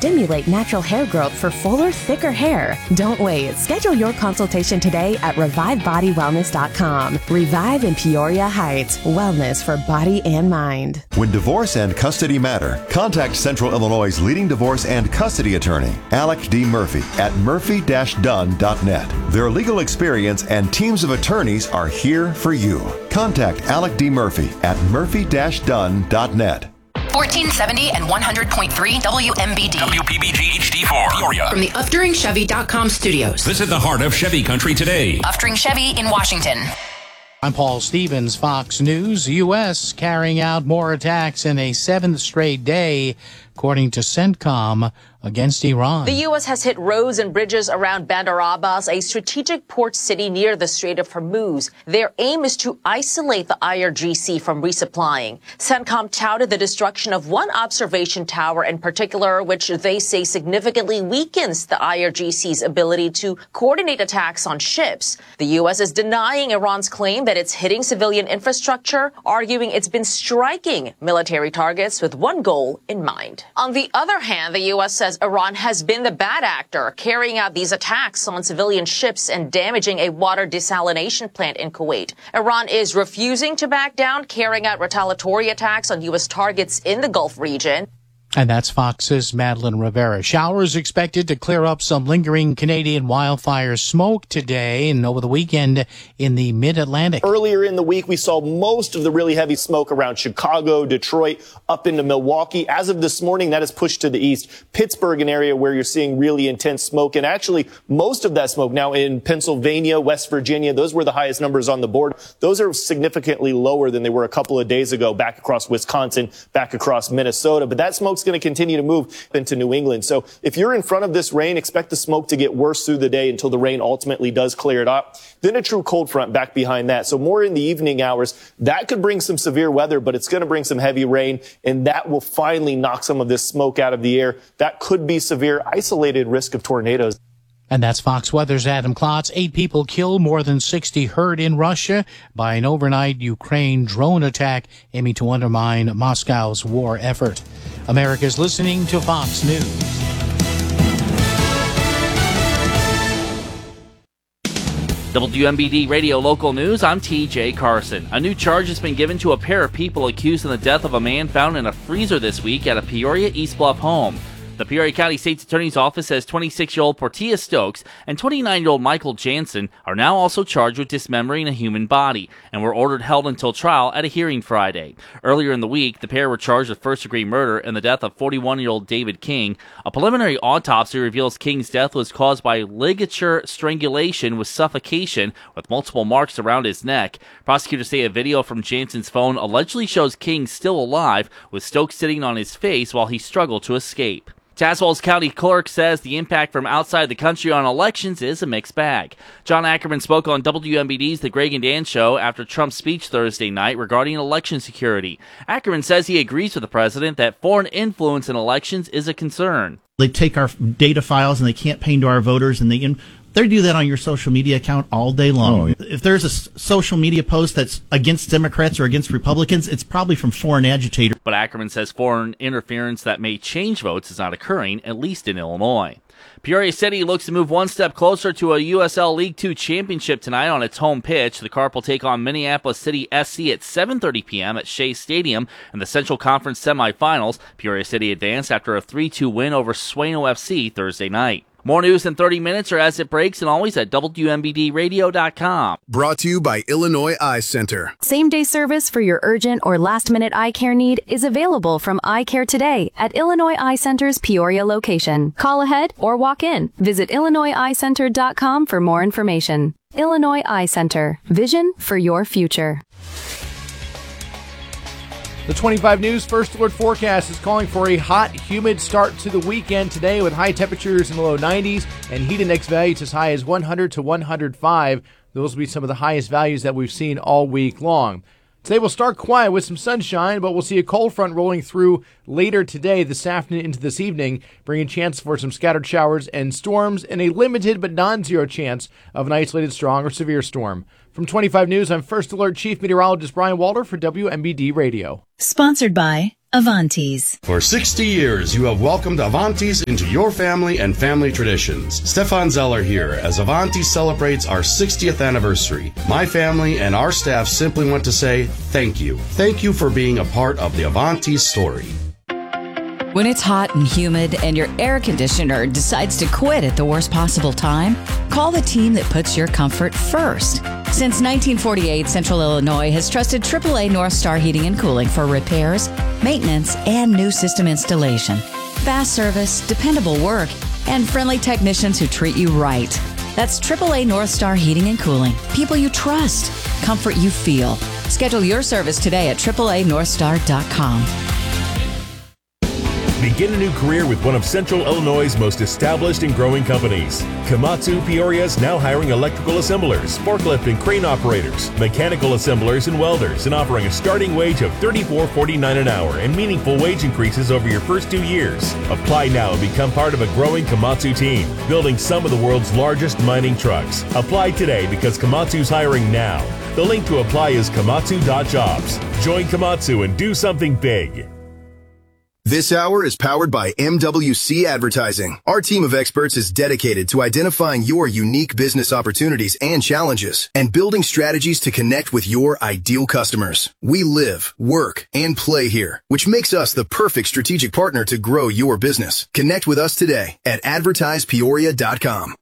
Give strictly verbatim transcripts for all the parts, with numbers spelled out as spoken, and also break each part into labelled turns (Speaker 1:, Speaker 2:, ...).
Speaker 1: stimulate natural hair growth for fuller, thicker hair. Don't wait. Schedule your consultation today at revive body wellness dot com. Revive in Peoria Heights. Wellness for body and mind.
Speaker 2: When divorce and custody matter, contact Central Illinois' leading divorce and custody attorney, Alec D. Murphy, at murphy dash dunn dot net. Their legal experience and teams of attorneys are here for you. Contact Alec D. Murphy at murphy dash dunn dot net.
Speaker 3: fourteen seventy and one hundred point three W M B D.
Speaker 4: W P B G H D four. Peoria.
Speaker 3: From the Uftring Chevy dot com studios.
Speaker 4: This is the heart of Chevy country today.
Speaker 3: Uftring Chevy in Washington.
Speaker 5: I'm Paul Stevens, Fox News. U S carrying out more attacks in a seventh straight day, according to CENTCOM, against Iran.
Speaker 6: The U S has hit roads and bridges around Bandar Abbas, a strategic port city near the Strait of Hormuz. Their aim is to isolate the I R G C from resupplying. CENTCOM touted the destruction of one observation tower in particular, which they say significantly weakens the I R G C's ability to coordinate attacks on ships. The U S is denying Iran's claim that it's hitting civilian infrastructure, arguing it's been striking military targets with one goal in mind. On the other hand, the U S says Iran has been the bad actor, carrying out these attacks on civilian ships and damaging a water desalination plant in Kuwait. Iran is refusing to back down, carrying out retaliatory attacks on U S targets in the Gulf region.
Speaker 5: And that's Fox's Madeline Rivera. Showers expected to clear up some lingering Canadian wildfire smoke today and over the weekend in the mid-Atlantic.
Speaker 7: Earlier in the week, we saw most of the really heavy smoke around Chicago, Detroit, up into Milwaukee. As of this morning, that is pushed to the east. Pittsburgh, an area where you're seeing really intense smoke. And actually, most of that smoke now in Pennsylvania, West Virginia, those were the highest numbers on the board. Those are significantly lower than they were a couple of days ago back across Wisconsin, back across Minnesota. But that smoke's going to continue to move into New England. So if you're in front of this rain, expect the smoke to get worse through the day until the rain ultimately does clear it up. Then a true cold front back behind that. So more in the evening hours. That could bring some severe weather, but it's going to bring some heavy rain, and that will finally knock some of this smoke out of the air. That could be severe, isolated risk of tornadoes.
Speaker 5: And that's Fox Weather's Adam Klotz. Eight people killed, more than sixty hurt in Russia by an overnight Ukraine drone attack aiming to undermine Moscow's war effort. America's listening to Fox News.
Speaker 8: W M B D Radio Local News, I'm T J Carson. A new charge has been given to a pair of people accused in the death of a man found in a freezer this week at a Peoria East Bluff home. The Peoria County State's Attorney's Office says twenty-six-year-old Portia Stokes and twenty-nine-year-old Michael Jansen are now also charged with dismembering a human body and were ordered held until trial at a hearing Friday. Earlier in the week, the pair were charged with first-degree murder in the death of forty-one-year-old David King. A preliminary autopsy reveals King's death was caused by ligature strangulation with suffocation, with multiple marks around his neck. Prosecutors say a video from Jansen's phone allegedly shows King still alive, with Stokes sitting on his face while he struggled to escape. Tazewell's county clerk says the impact from outside the country on elections is a mixed bag. John Ackerman spoke on W M B D's The Greg and Dan Show after Trump's speech Thursday night regarding election security. Ackerman says he agrees with the president that foreign influence in elections is a concern.
Speaker 9: They take our data files and they campaign to our voters, and they in- they do that on your social media account all day long. Oh, yeah. If there's a s- social media post that's against Democrats or against Republicans, it's probably from foreign agitators.
Speaker 8: But Ackerman says foreign interference that may change votes is not occurring, at least in Illinois. Peoria City looks to move one step closer to a U S L League Two championship tonight on its home pitch. The Carp will take on Minneapolis City S C at seven thirty p.m. at Shea Stadium in the Central Conference semifinals. Peoria City advanced after a three two win over Swano F C Thursday night. More news in thirty minutes or as it breaks, and always at W M B D radio dot com.
Speaker 10: Brought to you by Illinois Eye Center.
Speaker 11: Same-day service for your urgent or last-minute eye care need is available from Eye Care today at Illinois Eye Center's Peoria location. Call ahead or walk in. Visit illinois eye center dot com for more information. Illinois Eye Center. Vision for your future.
Speaker 12: The twenty-five News First Alert forecast is calling for a hot, humid start to the weekend today with high temperatures in the low nineties and heat index values as high as one hundred to one hundred five. Those will be some of the highest values that we've seen all week long. Today will start quiet with some sunshine, but we'll see a cold front rolling through later today, this afternoon into this evening, bringing chance for some scattered showers and storms and a limited but non-zero chance of an isolated strong or severe storm. From twenty-five News, I'm First Alert Chief Meteorologist Brian Walter for W M B D Radio.
Speaker 13: Sponsored by Avantis.
Speaker 14: For sixty years, you have welcomed Avantis into your family and family traditions. Stefan Zeller here as Avantis celebrates our sixtieth anniversary. My family and our staff simply want to say thank you. Thank you for being a part of the Avantis story.
Speaker 15: When it's hot and humid and your air conditioner decides to quit at the worst possible time, call the team that puts your comfort first. Since nineteen forty-eight, Central Illinois has trusted triple A North Star Heating and Cooling for repairs, maintenance, and new system installation. Fast service, dependable work, and friendly technicians who treat you right. That's triple A North Star Heating and Cooling. People you trust, comfort you feel. Schedule your service today at triple A north star dot com.
Speaker 16: Begin a new career with one of Central Illinois' most established and growing companies. Komatsu Peoria is now hiring electrical assemblers, forklift and crane operators, mechanical assemblers and welders, and offering a starting wage of thirty-four forty-nine an hour and meaningful wage increases over your first two years. Apply now and become part of a growing Komatsu team, building some of the world's largest mining trucks. Apply today because Komatsu's hiring now. The link to apply is komatsu dot jobs. Join Komatsu and do something big.
Speaker 10: This hour is powered by M W C Advertising. Our team of experts is dedicated to identifying your unique business opportunities and challenges and building strategies to connect with your ideal customers. We live, work, and play here, which makes us the perfect strategic partner to grow your business. Connect with us today at advertise peoria dot com.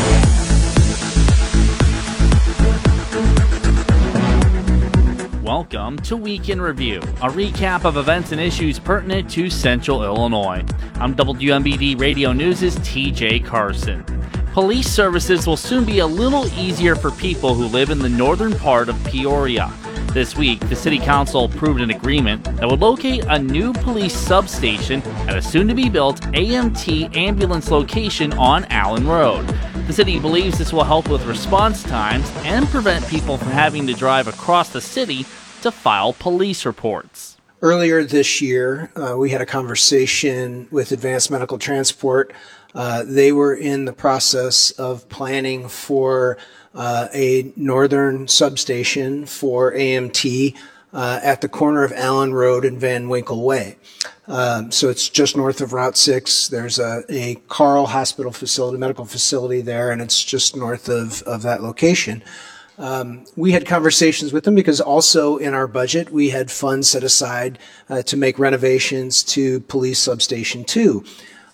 Speaker 8: Welcome to Week in Review, a recap of events and issues pertinent to Central Illinois. I'm W M B D Radio News' T J Carson. Police services will soon be a little easier for people who live in the northern part of Peoria. This week, the City Council approved an agreement that would locate a new police substation at a soon-to-be-built A M T ambulance location on Allen Road. The city believes this will help with response times and prevent people from having to drive across the city to file police reports.
Speaker 17: Earlier this year, uh, we had a conversation with Advanced Medical Transport. Uh, they were in the process of planning for uh, a northern substation for A M T uh, at the corner of Allen Road and Van Winkle Way. Um, so it's just north of Route six. There's a, a Carl Hospital facility, medical facility there, and it's just north of, of that location. Um, we had conversations with them because also in our budget, we had funds set aside uh, to make renovations to Police Substation two.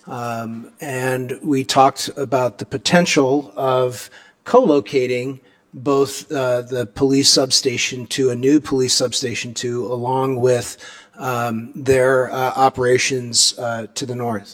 Speaker 17: Um, and we talked about the potential of co-locating both uh, the police substation to a new police substation two along with um, their uh, operations uh, to the north.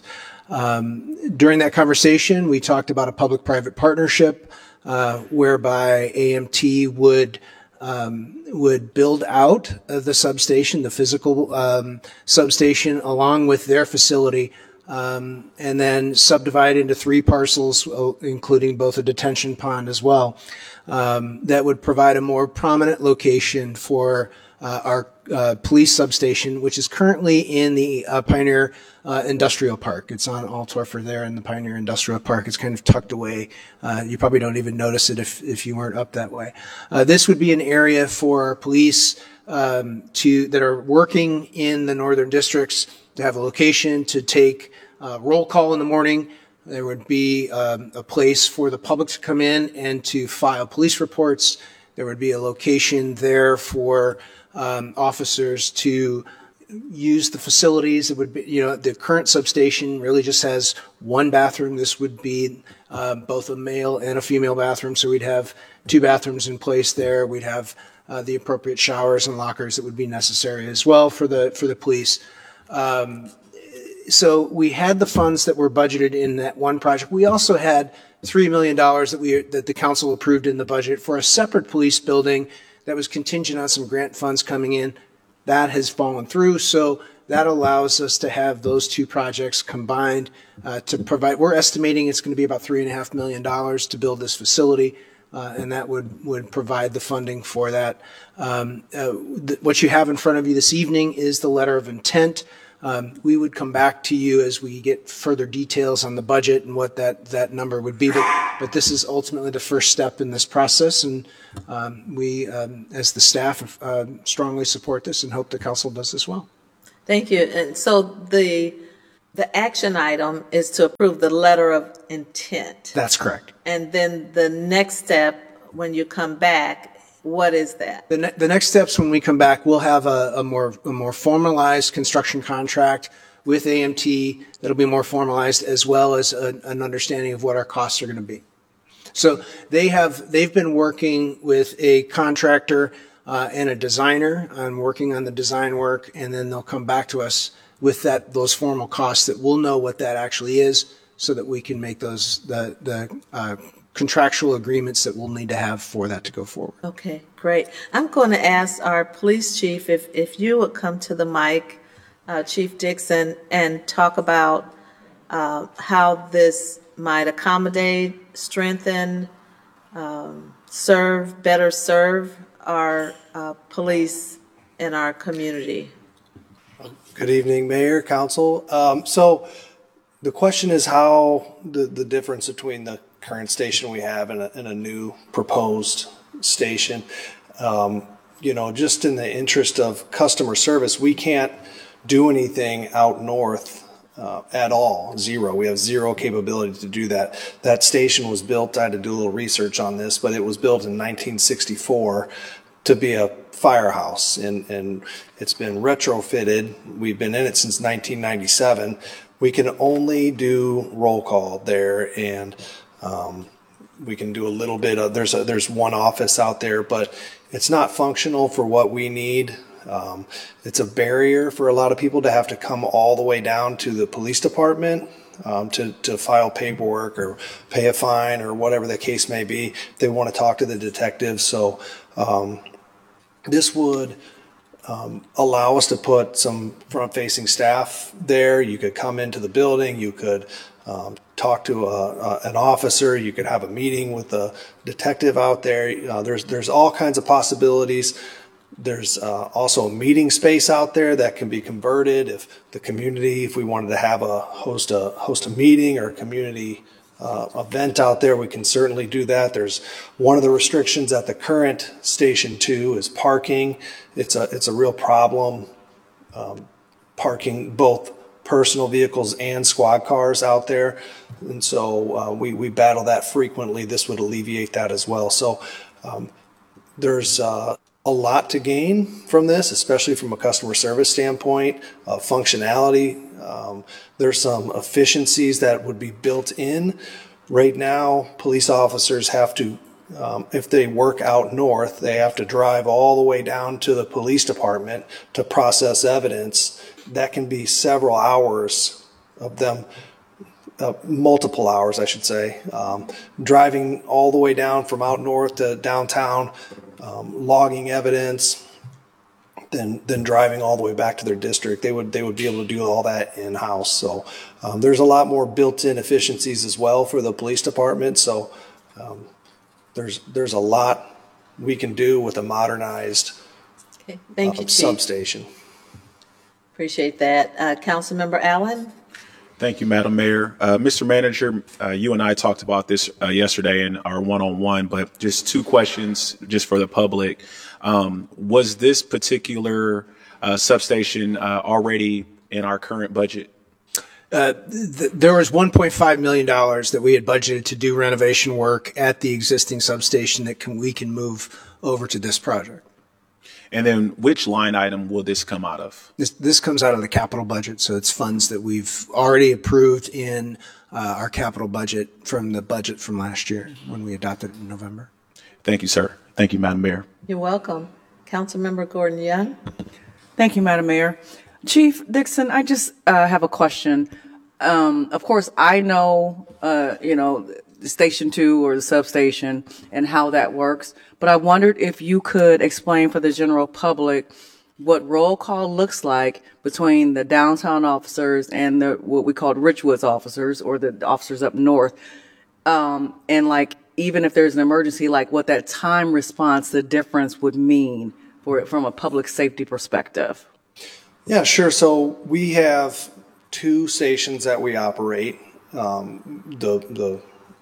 Speaker 17: Um, during that conversation, we talked about a public-private partnership uh, whereby A M T would um, would build out uh, the substation, the physical um, substation, along with their facility, um, and then subdivide into three parcels, uh, including both a detention pond as well. Um, that would provide a more prominent location for uh, our uh, police substation, which is currently in the uh, Pioneer uh, Industrial Park. It's on Altorfer there in the Pioneer Industrial Park. It's kind of tucked away. Uh, you probably don't even notice it if, if you weren't up that way. Uh, this would be an area for police um, to that are working in the northern districts to have a location to take uh, roll call in the morning. There would be um, a place for the public to come in and to file police reports. There would be a location there for um, officers to use the facilities. It would be, you know, the current substation really just has one bathroom. This would be uh, both a male and a female bathroom. So we'd have two bathrooms in place there. We'd have uh, the appropriate showers and lockers that would be necessary as well for the for the police. Um, So we had the funds that were budgeted in that one project. We also had three million dollars that we that the council approved in the budget for a separate police building that was contingent on some grant funds coming in. That has fallen through, so that allows us to have those two projects combined uh, to provide. We're estimating it's going to be about three and a half million dollars to build this facility, uh, and that would would provide the funding for that. Um, uh, th- what you have in front of you this evening is the letter of intent. Um, we would come back to you as we get further details on the budget and what that, that number would be. But, but this is ultimately the first step in this process, and um, we, um, as the staff, uh, strongly support this and hope the council does as well.
Speaker 18: Thank you. And so the the action item is to approve the letter of intent.
Speaker 17: That's correct.
Speaker 18: And then the next step, when you come back, what is that?
Speaker 17: The, ne- the next steps when we come back, we'll have a, a more a more formalized construction contract with A M T that'll be more formalized, as well as a, an understanding of what our costs are going to be. So they have they've been working with a contractor uh, and a designer on working on the design work, and then they'll come back to us with that those formal costs that we'll know what that actually is, so that we can make those the the uh, contractual agreements that we'll need to have for that to go forward.
Speaker 18: Okay, great. I'm going to ask our police chief if if you would come to the mic, uh, Chief Dixon, and talk about uh, how this might accommodate, strengthen, um, serve, better serve our uh, police in our community.
Speaker 19: Good evening, Mayor, Council. Um, so the question is how the, the difference between the current station we have and a, and a new proposed station. Um, you know, just in the interest of customer service, we can't do anything out north uh, at all, zero. We have zero capability to do that. That station was built, I had to do a little research on this, but it was built in nineteen sixty-four to be a firehouse, and, and it's been retrofitted. We've been in it since nineteen ninety-seven. We can only do roll call there, and um, we can do a little bit of, there's a, there's one office out there, but it's not functional for what we need. Um, it's a barrier for a lot of people to have to come all the way down to the police department um, to, to file paperwork or pay a fine or whatever the case may be. They want to talk to the detectives. So um, this would um, allow us to put some front-facing staff there. You could come into the building. You could um, talk to a, a, an officer. You could have a meeting with a detective out there. Uh, there's there's all kinds of possibilities. There's uh, also a meeting space out there that can be converted if the community, if we wanted to have a host a host a meeting or a community uh, event out there, we can certainly do that. There's one of the restrictions at the current station two is parking. It's a it's a real problem, um, parking both personal vehicles and squad cars out there, and so uh, we we battle that frequently. This would alleviate that as well. So um, there's uh, a lot to gain from this, especially from a customer service standpoint, uh, functionality. Um, there's some efficiencies that would be built in. Right now, police officers have to, um, if they work out north, they have to drive all the way down to the police department to process evidence. That can be several hours of them, uh, multiple hours, I should say, um, driving all the way down from out north to downtown, um, logging evidence, then then driving all the way back to their district. They would they would be able to do all that in house. So um, there's a lot more built-in efficiencies as well for the police department. So um, there's there's a lot we can do with a modernized
Speaker 18: okay. Thank
Speaker 19: uh,
Speaker 18: you, Chief.
Speaker 19: substation.
Speaker 18: Appreciate that. Uh, Councilmember Allen?
Speaker 20: Thank you, Madam Mayor. Uh, Mister Manager, uh, you and I talked about this uh, yesterday in our one-on-one, but just two questions just for the public. Um, was this particular uh, substation uh, already in our current budget?
Speaker 17: Uh, th- there was one point five million dollars that we had budgeted to do renovation work at the existing substation that can, we can move over to this project.
Speaker 20: And then which line item will this come out of?
Speaker 17: This this comes out of the capital budget, so it's funds that we've already approved in uh, our capital budget from the budget from last year when we adopted it in November.
Speaker 20: Thank you, sir. Thank you, Madam Mayor.
Speaker 18: You're welcome. Councilmember Gordon Young?
Speaker 21: Thank you, Madam Mayor. Chief Dixon, I just uh, have a question. Um, of course, I know, uh, you know, Station two or the substation and how that works, but I wondered if you could explain for the general public what roll call looks like between the downtown officers and the what we called Richwoods officers or the officers up north, um, and like even if there's an emergency, like what that time response, the difference would mean for it from a public safety perspective.
Speaker 19: Yeah, sure. So we have two stations that we operate. Um, the the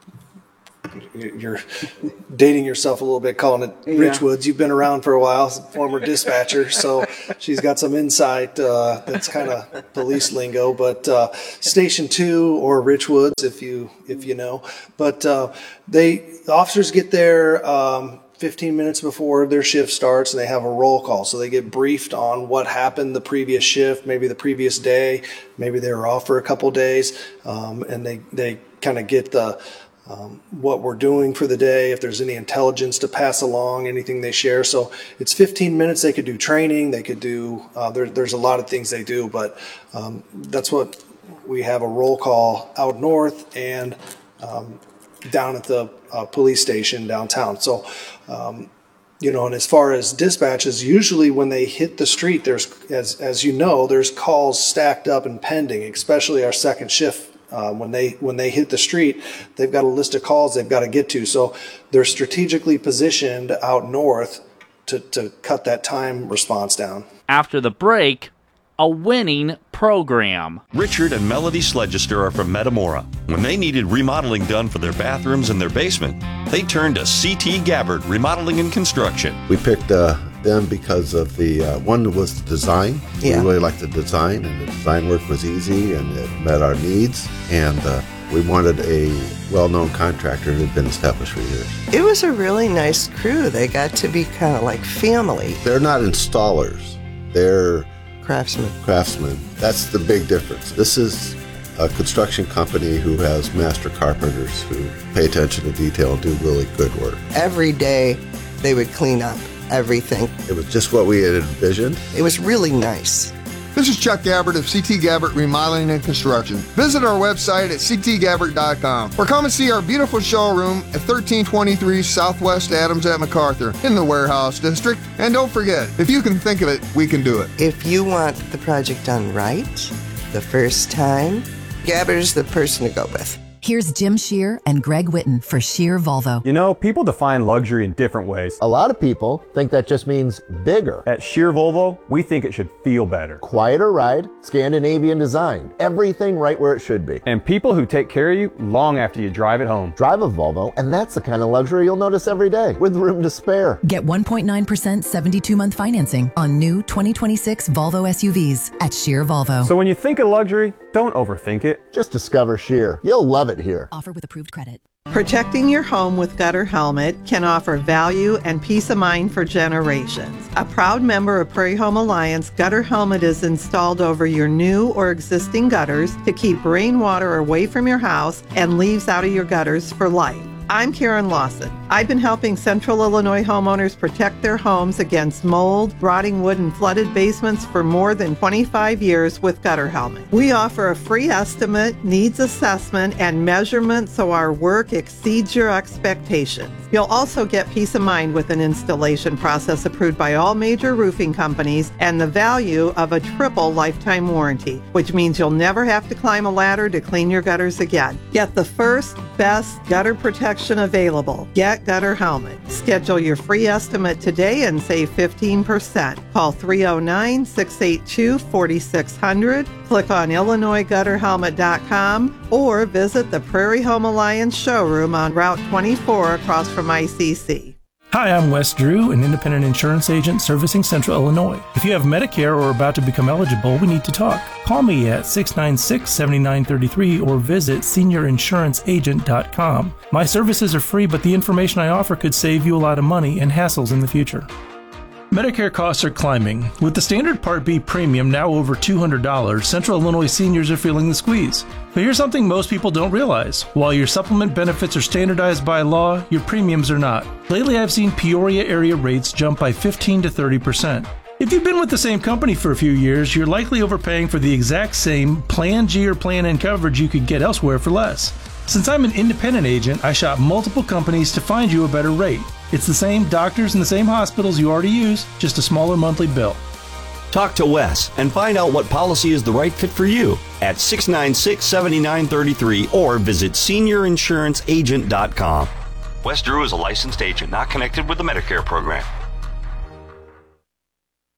Speaker 19: you're dating yourself a little bit calling it
Speaker 21: Yeah.
Speaker 19: Richwoods. You've been around for a while, former dispatcher, so she's got some insight. Uh, that's kind of police lingo, but uh, Station Two or Richwoods, if you if you know. But uh, they the officers get there um, fifteen minutes before their shift starts, and they have a roll call. So they get briefed on what happened the previous shift, maybe the previous day, maybe they were off for a couple days, um, and they they kind of get the Um, what we're doing for the day, if there's any intelligence to pass along, anything they share. So it's fifteen minutes. They could do training. They could do, uh, there, there's a lot of things they do, but um, that's what we have a roll call out north and um, down at the uh, police station downtown. So, um, you know, and as far as dispatches, usually when they hit the street, there's, as, as you know, there's calls stacked up and pending, especially our second shift. Uh, when they when they hit the street, they've got a list of calls they've got to get to. So they're strategically positioned out north to, to cut that time response down.
Speaker 8: After the break, a winning program.
Speaker 1: Richard and Melody Sledgester are from Metamora. When they needed remodeling done for their bathrooms and their basement, they turned to C T Gabbard Remodeling and Construction.
Speaker 22: We picked uh, them because of the, uh, one was the design.
Speaker 23: Yeah.
Speaker 22: We really liked the design, and the design work was easy, and it met our needs. And uh, we wanted a well-known contractor who had been established for years.
Speaker 23: It was a really nice crew. They got to be kind of like family.
Speaker 22: They're not installers. They're
Speaker 23: craftsmen.
Speaker 22: Craftsmen. That's the big difference. This is a construction company who has master carpenters who pay attention to detail and do really good work.
Speaker 23: Every day they would clean up everything.
Speaker 22: It was just what we had envisioned.
Speaker 23: It was really nice.
Speaker 24: This is Chuck Gabbard of C T Gabbard Remodeling and Construction. Visit our website at c t gabbard dot com or come and see our beautiful showroom at thirteen twenty-three Southwest Adams at MacArthur in the Warehouse District. And don't forget, if you can think of it, we can do it.
Speaker 23: If you want the project done right, the first time, Gabbard's the person to go with.
Speaker 25: Here's Jim Shear and Greg Witten for Shear Volvo.
Speaker 26: You know, people define luxury in different ways.
Speaker 27: A lot of people think that just means bigger.
Speaker 26: At Shear Volvo, we think it should feel better.
Speaker 27: Quieter ride, Scandinavian design, everything right where it should be.
Speaker 26: And people who take care of you long after you drive it home.
Speaker 27: Drive a Volvo, and that's the kind of luxury you'll notice every day, with room to spare.
Speaker 25: Get one point nine percent seventy-two month financing on new twenty twenty-six Volvo S U Vs at Shear Volvo.
Speaker 26: So when you think of luxury, don't overthink it.
Speaker 27: Just discover Shear. You'll love it here.
Speaker 25: Offer with approved credit.
Speaker 28: Protecting your home with Gutter Helmet can offer value and peace of mind for generations. A proud member of Prairie Home Alliance, Gutter Helmet is installed over your new or existing gutters to keep rainwater away from your house and leaves out of your gutters for life. I'm Karen Lawson. I've been helping Central Illinois homeowners protect their homes against mold, rotting wood, and flooded basements for more than twenty-five years with Gutter Helmet. We offer a free estimate, needs assessment, and measurement so our work exceeds your expectations. You'll also get peace of mind with an installation process approved by all major roofing companies and the value of a triple lifetime warranty, which means you'll never have to climb a ladder to clean your gutters again. Get the first, best gutter protection available. Get Gutter Helmet. Schedule your free estimate today and save fifteen percent. Call three oh nine, six eight two, four six zero zero, click on Illinois Gutter Helmet dot com, or visit the Prairie Home Alliance showroom on Route twenty-four across from I C C.
Speaker 29: Hi, I'm Wes Drew, an independent insurance agent servicing Central Illinois. If you have Medicare or are about to become eligible, we need to talk. Call me at six nine six, seven nine three three or visit senior insurance agent dot com. My services are free, but the information I offer could save you a lot of money and hassles in the future. Medicare costs are climbing. With the standard Part B premium now over two hundred dollars, Central Illinois seniors are feeling the squeeze. But here's something most people don't realize. While your supplement benefits are standardized by law, your premiums are not. Lately, I've seen Peoria area rates jump by fifteen to thirty percent. If you've been with the same company for a few years, you're likely overpaying for the exact same Plan G or Plan N coverage you could get elsewhere for less. Since I'm an independent agent, I shop multiple companies to find you a better rate. It's the same doctors and the same hospitals you already use, just a smaller monthly bill.
Speaker 1: Talk to Wes and find out what policy is the right fit for you at six nine six, seven nine three three or visit senior insurance agent dot com. Wes Drew is a licensed agent not connected with the Medicare program.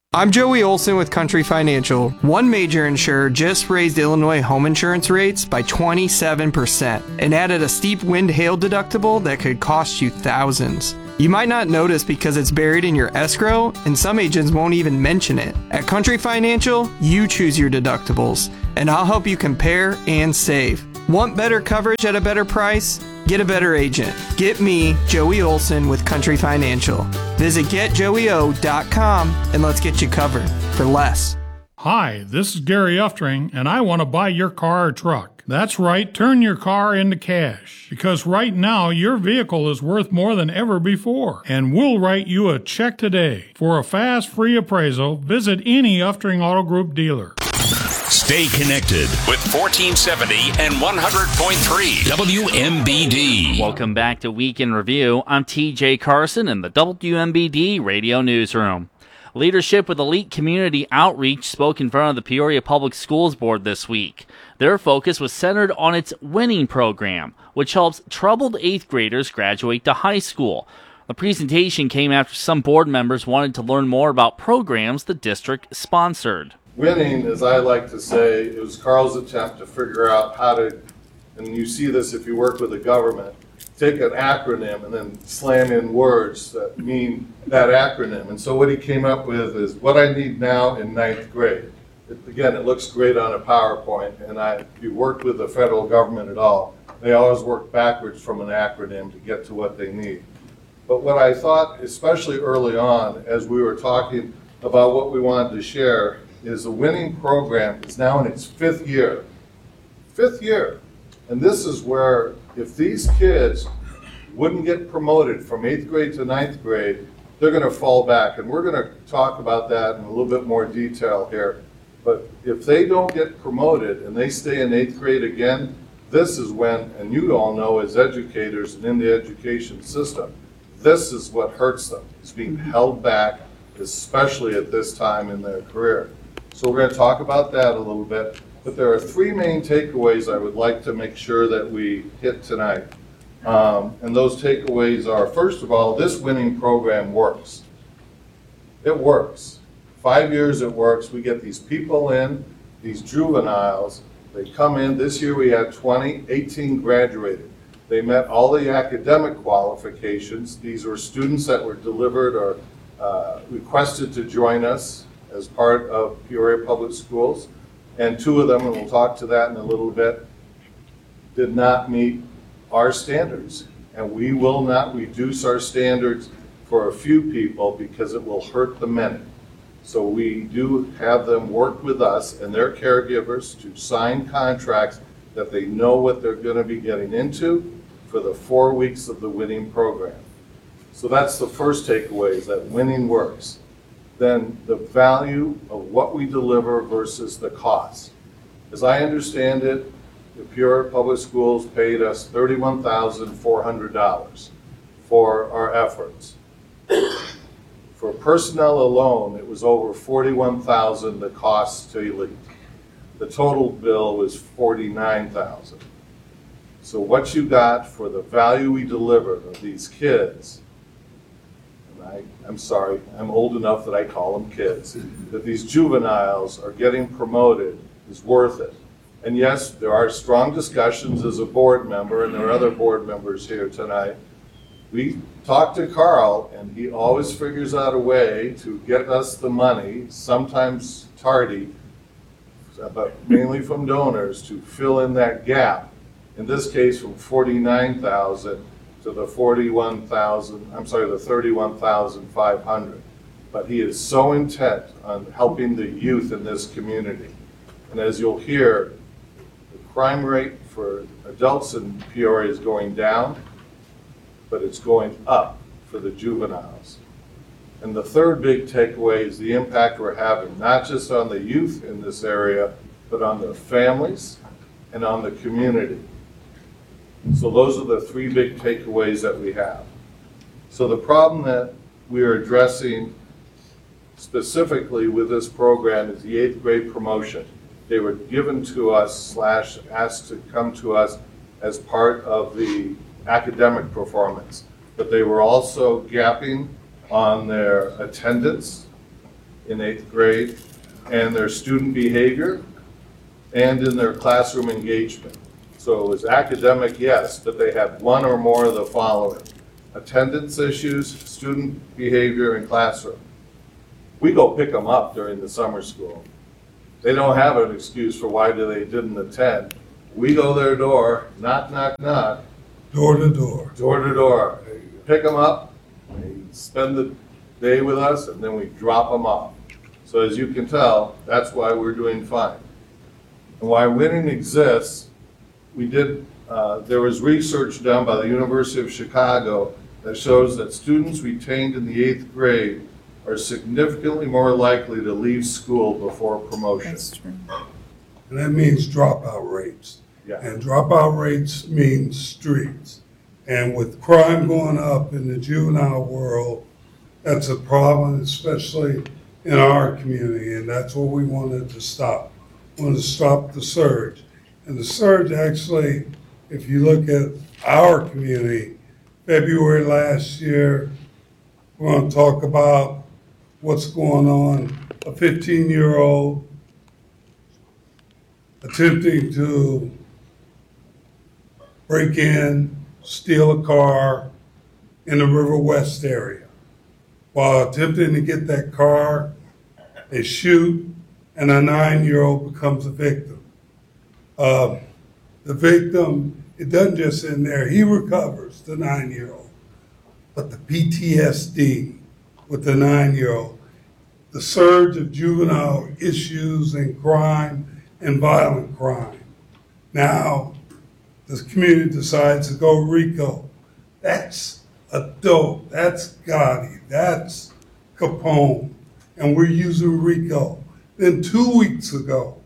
Speaker 2: I'm Joey Olson with Country Financial. One major insurer just raised Illinois home insurance rates by twenty-seven percent and added a steep wind-hail deductible that could cost you thousands. You might not notice because it's buried in your escrow, and some agents won't even mention it. At Country Financial, you choose your deductibles, and I'll help you compare and save. Want better coverage at a better price? Get a better agent. Get me, Joey Olson, with Country Financial. Visit get joey o dot com and let's get you covered for less.
Speaker 3: Hi, this is Gary Uftring, and I want to buy your car or truck. That's right, turn your car into cash. Because right now, your vehicle is worth more than ever before. And we'll write you a check today. For a fast, free appraisal, visit any Uftring Auto Group dealer.
Speaker 4: Stay connected with fourteen seventy and one hundred point three W M B D.
Speaker 8: Welcome back to Week in Review. I'm T J Carson in the W M B D Radio Newsroom. Leadership with Elite Community Outreach spoke in front of the Peoria Public Schools Board this week. Their focus was centered on its Winning program, which helps troubled eighth graders graduate to high school. The presentation came after some board members wanted to learn more about programs the district sponsored.
Speaker 5: Winning, as I like to say, it was Carl's attempt to figure out how to, and you see this if you work with the government, take an acronym and then slam in words that mean that acronym. And so what he came up with is what I need now in ninth grade. It, again, it looks great on a PowerPoint, and I, if you worked with the federal government at all, they always work backwards from an acronym to get to what they need. But what I thought, especially early on, as we were talking about what we wanted to share, is the Winning program is now in its fifth year. Fifth year. And this is where if these kids wouldn't get promoted from eighth grade to ninth grade, they're going to fall back. And we're going to talk about that in a little bit more detail here. But if they don't get promoted and they stay in eighth grade again, this is when, and you all know as educators and in the education system, this is what hurts them. It's being held back, especially at this time in their career. So we're going to talk about that a little bit. But there are three main takeaways I would like to make sure that we hit tonight. Um, and those takeaways are, first of all, this Winning program works. It works. Five years it works. We get these people in, these juveniles. They come in. This year we had twenty, eighteen graduated. They met all the academic qualifications. These were students that were delivered or uh, requested to join us as part of Peoria Public Schools. And two of them, and we'll talk to that in a little bit, did not meet our standards. And we will not reduce our standards for a few people because it will hurt the many. So we do have them work with us and their caregivers to sign contracts that they know what they're going to be getting into for the four weeks of the Winning program. So that's the first takeaway, is that Winning works. Then the value of what we deliver versus the cost. As I understand it, the Peoria Public Schools paid us thirty-one thousand four hundred dollars for our efforts. For personnel alone, it was over forty-one thousand dollars the cost to Elite. The total bill was forty-nine thousand dollars. So what you got for the value we delivered of these kids, I, I'm sorry, I'm old enough that I call them kids, that these juveniles are getting promoted is worth it. And yes, there are strong discussions as a board member, and there are other board members here tonight. We talk to Carl, and he always figures out a way to get us the money, sometimes tardy, but mainly from donors, to fill in that gap. In this case, from forty-nine thousand to the forty-one thousand, I'm sorry, the thirty-one thousand five hundred. But he is so intent on helping the youth in this community. And as you'll hear, the crime rate for adults in Peoria is going down, but it's going up for the juveniles. And the third big takeaway is the impact we're having, not just on the youth in this area, but on their families and on the community. So those are the three big takeaways that we have. So the problem that we are addressing specifically with this program is the eighth grade promotion. They were given to us slash asked to come to us as part of the academic performance, but they were also gapping on their attendance in eighth grade, and their student behavior, and in their classroom engagement. So it was academic, yes, but they had one or more of the following: attendance issues, student behavior, and classroom. We go pick them up during the summer school. They don't have an excuse for why they didn't attend. We go their door, knock, knock, knock.
Speaker 6: Door to door.
Speaker 5: Door to door. Pick them up, they spend the day with us, and then we drop them off. So as you can tell, that's why we're doing fine. And why winning exists, we did, uh, there was research done by the University of Chicago that shows that students retained in the eighth grade are significantly more likely to leave school before promotion.
Speaker 6: That's true. And that means dropout rates.
Speaker 5: Yeah.
Speaker 6: And dropout rates means streets. And with crime going up in the juvenile world, that's a problem, especially in our community, and that's what we wanted to stop. We wanted to stop the surge. And the surge actually, if you look at our community, February last year, we're going to talk about what's going on. A fifteen-year-old attempting to break in, steal a car in the River West area. While attempting to get that car, they shoot, and a nine-year-old becomes a victim. Uh, the victim, it doesn't just end there. He recovers, the nine-year-old. But the P T S D with the nine-year-old, the surge of juvenile issues and crime and violent crime. Now, the community decides to go RICO. That's adult, that's Gotti, that's Capone, and we're using RICO. Then two weeks ago,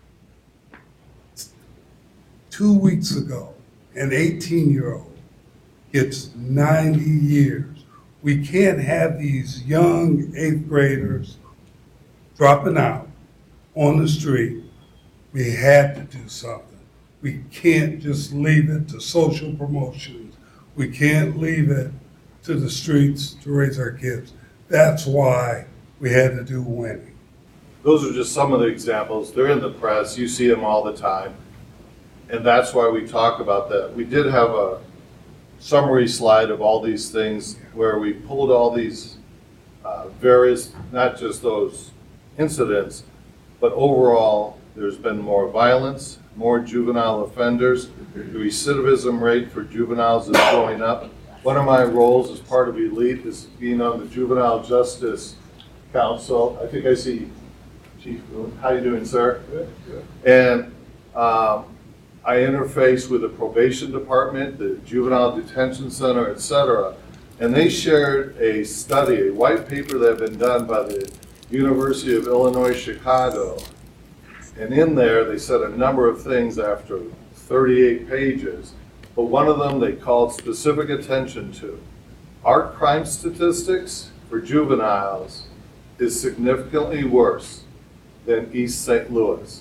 Speaker 6: two weeks ago, an eighteen-year-old gets ninety years. We can't have these young eighth graders dropping out on the street. We had to do something. We can't just leave it to social promotions. We can't leave it to the streets to raise our kids. That's why we had to do winning.
Speaker 5: Those are just some of the examples. They're in the press. You see them all the time. And that's why we talk about that. We did have a summary slide of all these things where we pulled all these uh, various, not just those incidents, but overall there's been more violence, more juvenile offenders. The recidivism rate for juveniles is going up. One of my roles as part of ELITE is being on the Juvenile Justice Council. I think I see Chief Boone. How you doing, sir? Good, good. And um, I interface with the probation department, the juvenile detention center, et cetera. And they shared a study, a white paper that had been done by the University of Illinois, Chicago. And in there, they said a number of things after thirty-eight pages. But one of them they called specific attention to. Our crime statistics for juveniles is significantly worse than East Saint Louis.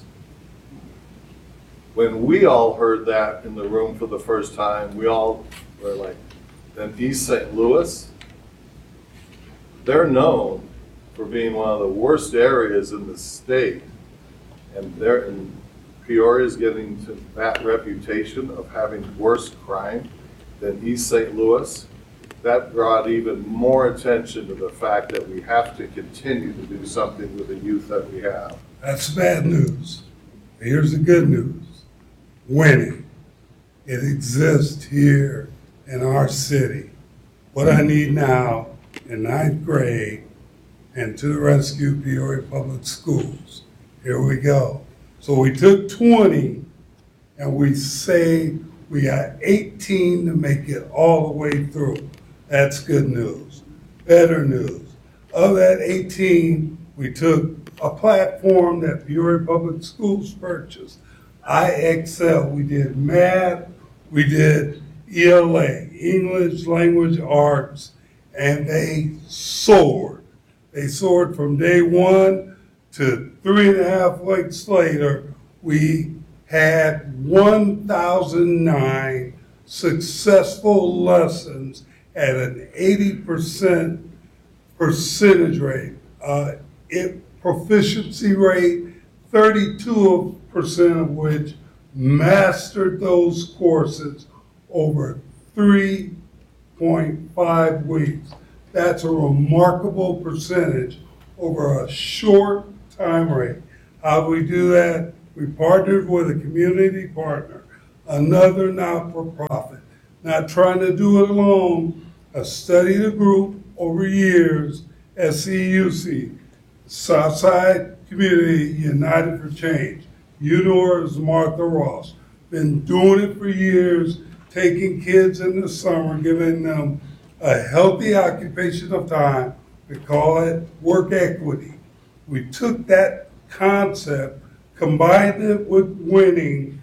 Speaker 5: When we all heard that in the room for the first time, we all were like, then East Saint Louis? They're known for being one of the worst areas in the state. And they're in Peoria is getting to that reputation of having worse crime than East Saint Louis. That brought even more attention to the fact that we have to continue to do something with the youth that we have.
Speaker 6: That's bad news. Here's the good news. Winning. It exists here in our city. What I need now in ninth grade and to the rescue, Peoria Public Schools. Here we go. So we took twenty and we say we got eighteen to make it all the way through. That's good news. Better news. Of that eighteen, we took a platform that Peoria Public Schools purchased. I X L, we did math, we did E L A, English Language Arts, and they soared. They soared from day one to three and a half weeks later. We had one thousand nine successful lessons at an eighty percent percentage rate. Uh, it, proficiency rate, thirty-two percent of which mastered those courses over three point five weeks. That's a remarkable percentage over a short time rate. How do we do that? We partnered with a community partner, another not-for-profit, not trying to do it alone. I studied a group over years at C U C, Southside Community United for Change. You know her as Martha Ross. Been doing it for years, taking kids in the summer, giving them a healthy occupation of time. We call it work equity. We took that concept, combined it with winning,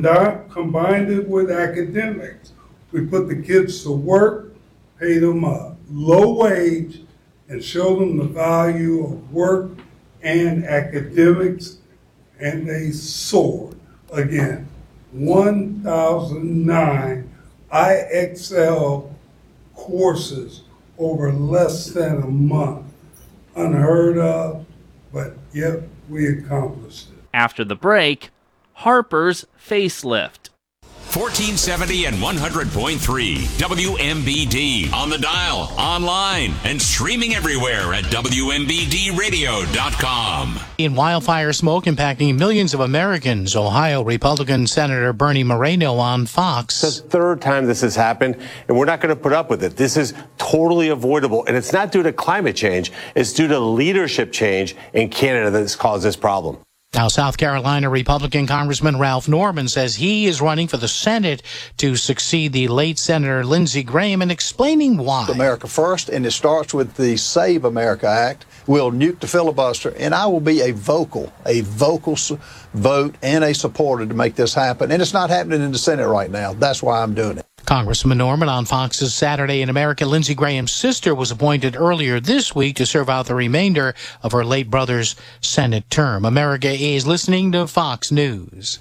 Speaker 6: combined it with academics. We put the kids to work, paid them a low wage, and showed them the value of work and academics, and they soared. Again, one thousand nine I X L courses over less than a month. Unheard of, but yet we accomplished it.
Speaker 8: After the break, Harper's facelift.
Speaker 4: fourteen seventy and one hundred point three W M B D on the dial, online, and streaming everywhere at W M B D radio dot com.
Speaker 7: In wildfire smoke impacting millions of Americans, Ohio Republican Senator Bernie Moreno on Fox.
Speaker 9: It's the third time this has happened, and we're not going to put up with it. This is totally avoidable, and it's not due to climate change. It's due to leadership change in Canada that's caused this problem.
Speaker 7: Now, South Carolina Republican Congressman Ralph Norman says he is running for the Senate to succeed the late Senator Lindsey Graham, and explaining why.
Speaker 10: America first, and it starts with the Save America Act. We'll nuke the filibuster, and I will be a vocal, a vocal vote and a supporter to make this happen. And it's not happening in the Senate right now. That's why I'm doing it.
Speaker 7: Congressman Norman on Fox's Saturday in America. Lindsey Graham's sister was appointed earlier this week to serve out the remainder of her late brother's Senate term. America is listening to Fox News.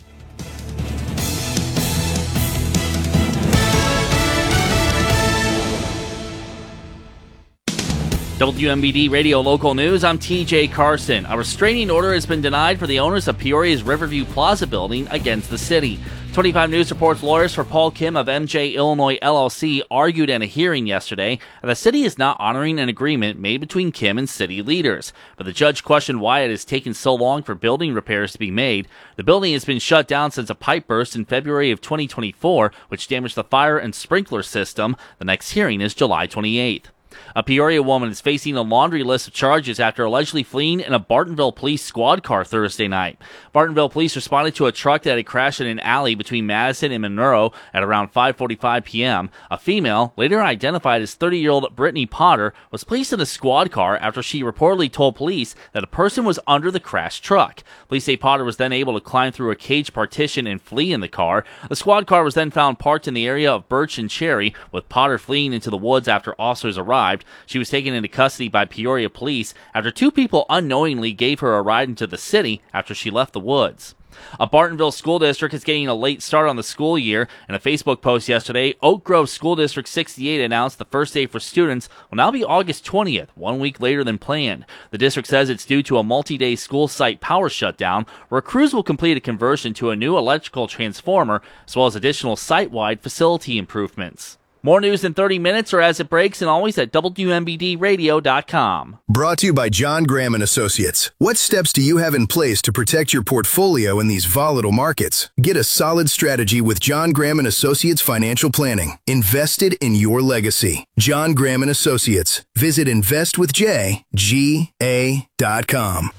Speaker 8: W M B D Radio Local News, I'm T J Carson. A restraining order has been denied for the owners of Peoria's Riverview Plaza building against the city. twenty-five News reports lawyers for Paul Kim of M J Illinois L L C argued in a hearing yesterday that the city is not honoring an agreement made between Kim and city leaders. But the judge questioned why it has taken so long for building repairs to be made. The building has been shut down since a pipe burst in February of twenty twenty-four, which damaged the fire and sprinkler system. The next hearing is July twenty-eighth. A Peoria woman is facing a laundry list of charges after allegedly fleeing in a Bartonville police squad car Thursday night. Bartonville police responded to a truck that had crashed in an alley between Madison and Monroe at around five forty-five p.m. A female, later identified as thirty-year-old Brittany Potter, was placed in a squad car after she reportedly told police that a person was under the crashed truck. Police say Potter was then able to climb through a cage partition and flee in the car. The squad car was then found parked in the area of Birch and Cherry, with Potter fleeing into the woods after officers arrived. She was taken into custody by Peoria police after two people unknowingly gave her a ride into the city after she left the woods. A Bartonville school district is getting a late start on the school year. In a Facebook post yesterday, Oak Grove School District sixty-eight announced the first day for students will now be August twentieth, one week later than planned. The district says it's due to a multi-day school site power shutdown, where crews will complete a conversion to a new electrical transformer, as well as additional site-wide facility improvements. More news in thirty minutes or as it breaks, and always at W M B D radio dot com.
Speaker 11: Brought to you by John Graham and Associates. What steps do you have in place to protect your portfolio in these volatile markets? Get a solid strategy with John Graham and Associates Financial Planning. Invested in your legacy. John Graham and Associates. Visit invest with j g a dot com.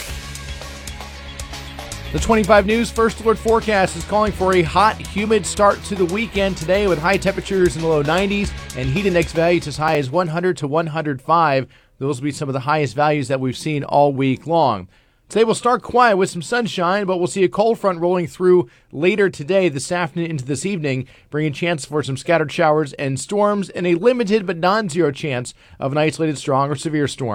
Speaker 12: The twenty-five News First Alert forecast is calling for a hot, humid start to the weekend today with high temperatures in the low nineties and heat index values as high as one hundred to one hundred five. Those will be some of the highest values that we've seen all week long. Today we'll start quiet with some sunshine, but we'll see a cold front rolling through later today, this afternoon into this evening, bringing a chance for some scattered showers and storms and a limited but non-zero chance of an isolated strong or severe storm.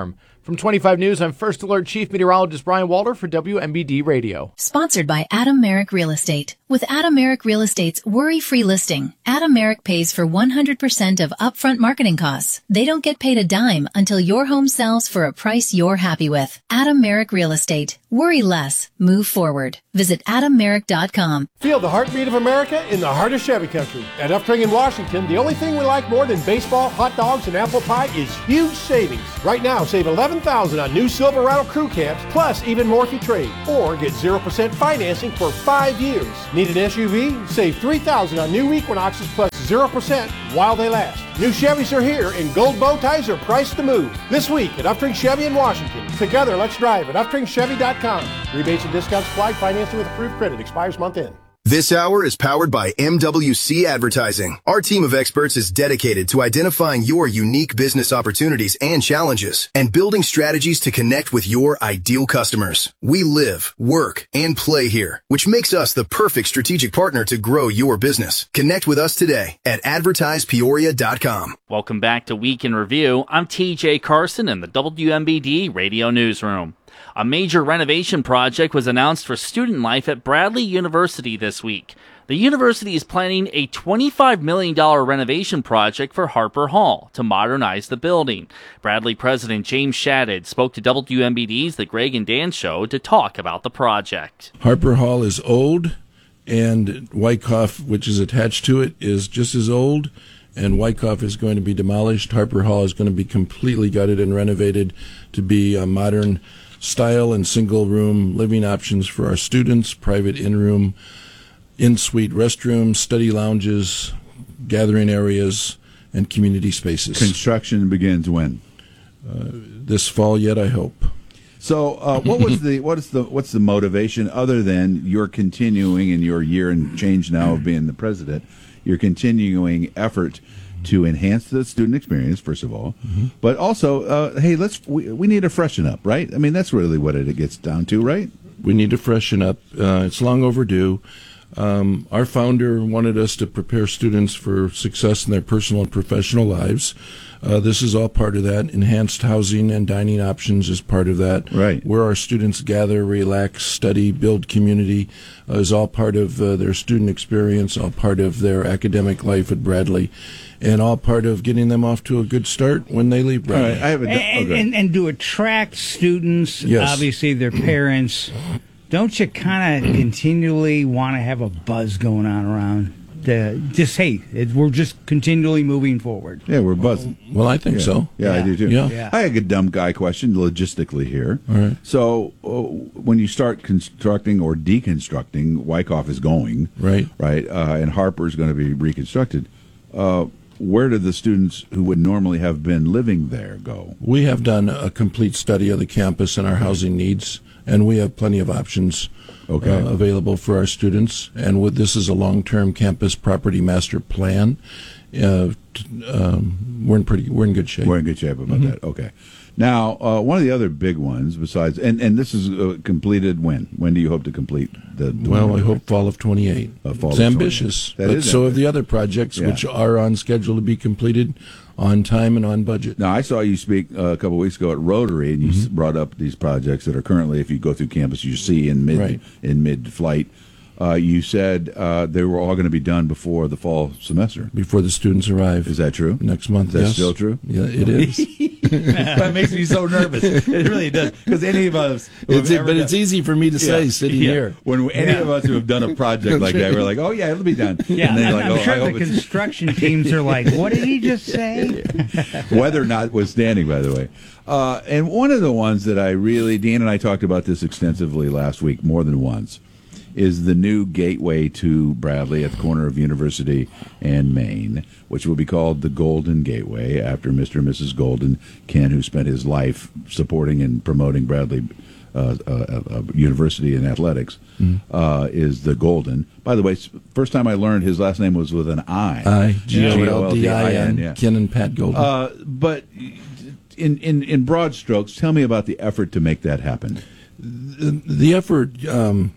Speaker 12: From twenty-five News, I'm First Alert Chief Meteorologist Brian Walter for W M B D Radio.
Speaker 13: Sponsored by Adam Merrick Real Estate. With Adam Merrick Real Estate's worry-free listing, Adam Merrick pays for one hundred percent of upfront marketing costs. They don't get paid a dime until your home sells for a price you're happy with. Adam Merrick Real Estate. Worry less. Move forward. Visit adam merrick dot com.
Speaker 14: Feel the heartbeat of America in the heart of Chevy Country. At Uptring in Washington, the only thing we like more than baseball, hot dogs, and apple pie is huge savings. Right now, save eleven thousand dollars on new Silverado crew cabs, plus even more if you trade. Or get zero percent financing for five years. Need an S U V? Save three thousand dollars on new Equinoxes plus zero percent while they last. New Chevys are here, and gold bow ties are priced to move. This week at Uptring Chevy in Washington. Together, let's drive at uptring chevy dot com. Rebates and discounts applied. Financing with approved credit expires month end.
Speaker 11: This hour is powered by M W C Advertising. Our team of experts is dedicated to identifying your unique business opportunities and challenges and building strategies to connect with your ideal customers. We live, work, and play here, which makes us the perfect strategic partner to grow your business. Connect with us today at advertise peoria dot com.
Speaker 8: Welcome back to Week in Review. I'm T J Carson in the W M B D Radio Newsroom. A major renovation project was announced for student life at Bradley University this week. The university is planning a twenty-five million dollars renovation project for Harper Hall to modernize the building. Bradley President James Shadid spoke to W M B D's The Greg and Dan Show to talk about the project.
Speaker 15: Harper Hall is old, and Wyckoff, which is attached to it, is just as old, and Wyckoff is going to be demolished. Harper Hall is going to be completely gutted and renovated to be a modern style and single-room living options for our students, private in-room, in-suite restrooms, study lounges, gathering areas, and community spaces.
Speaker 16: Construction begins when?
Speaker 15: Uh, this fall yet, I hope.
Speaker 16: So, uh, what was the what is the what's the motivation other than your continuing in your year and change now of being the president, your continuing effort to enhance the student experience, first of all, mm-hmm. but also, uh, hey, let's we, we need to freshen up, right? I mean, that's really what it gets down to, right?
Speaker 15: We need to freshen up. Uh, it's long overdue. Um, our founder wanted us to prepare students for success in their personal and professional lives. Uh, this is all part of that. Enhanced housing and dining options is part of that.
Speaker 16: Right.
Speaker 15: Where our students gather, relax, study, build community uh, is all part of uh, their student experience, all part of their academic life at Bradley, and all part of getting them off to a good start when they leave Bradley.
Speaker 16: All right, I have a,
Speaker 17: and,
Speaker 16: okay.
Speaker 17: and, and to attract students,
Speaker 15: yes.
Speaker 17: obviously their parents, don't you kind of continually want to have a buzz going on around? To just, hey, it, we're just continually moving forward.
Speaker 16: Yeah, we're buzzing.
Speaker 15: Well, I think
Speaker 16: yeah.
Speaker 15: so.
Speaker 16: Yeah,
Speaker 17: yeah,
Speaker 16: I do too.
Speaker 15: Yeah.
Speaker 17: yeah.
Speaker 16: I have a dumb guy question logistically here.
Speaker 15: All right.
Speaker 16: So, uh, when you start constructing or deconstructing, Wyckoff is going.
Speaker 15: Right.
Speaker 16: Right. Uh, and Harper is going to be reconstructed. Uh, where do the students who would normally have been living there go?
Speaker 15: We have done a complete study of the campus and our housing needs, and we have plenty of options okay. uh, available for our students. And with this is a long-term campus property master plan. Uh, t- um, we're in pretty, we're in good shape.
Speaker 16: We're in good shape about
Speaker 15: mm-hmm.
Speaker 16: that. Okay. Now, uh, one of the other big ones besides, and, and this is uh, completed when? When do you hope to complete the? the
Speaker 15: well, I hope fall of twenty-eight.
Speaker 16: Uh, fall
Speaker 15: it's
Speaker 16: of
Speaker 15: ambitious,
Speaker 16: that
Speaker 15: but
Speaker 16: is
Speaker 15: so
Speaker 16: ambitious.
Speaker 15: have the other projects,
Speaker 16: Yeah.
Speaker 15: which are on schedule to be completed on time and on budget.
Speaker 16: Now, I saw you speak uh, a couple of weeks ago at Rotary, and you mm-hmm. brought up these projects that are currently, if you go through campus, you see in mid
Speaker 15: right.
Speaker 16: in mid flight. Uh, you said uh, they were all going to be done before the fall semester.
Speaker 15: Before the students arrive.
Speaker 16: Is that true?
Speaker 15: Next month,
Speaker 16: Is that
Speaker 15: yes.
Speaker 16: still true?
Speaker 15: Yeah, it is.
Speaker 16: That makes me so nervous. It really does. Because any of us...
Speaker 15: It's, but it's easy for me to say
Speaker 16: yeah.
Speaker 15: sitting
Speaker 16: yeah.
Speaker 15: here.
Speaker 16: When any yeah. of us who have done a project like that, we're like, oh, yeah, it'll be done.
Speaker 17: Yeah,
Speaker 16: and then
Speaker 17: I'm,
Speaker 16: like,
Speaker 17: I'm
Speaker 16: oh,
Speaker 17: sure
Speaker 16: I
Speaker 17: the
Speaker 16: hope it's...
Speaker 17: construction teams are like, what did he just say?
Speaker 16: Weather notwithstanding, by the way. Uh, and one of the ones that I really... Dan and I talked about this extensively last week, more than once, is the new gateway to Bradley at the corner of University and Main, which will be called the Golden Gateway after Mister and Missus Golden, Ken, who spent his life supporting and promoting Bradley uh, uh, uh, University in athletics, mm. uh, is the Golden. By the way, first time I learned his last name was with an I.
Speaker 15: I, G O L D I N,
Speaker 16: yeah.
Speaker 15: Ken and Pat Golden.
Speaker 16: Uh, but in, in, in broad strokes, tell me about the effort to make that happen.
Speaker 15: The, the effort... Um,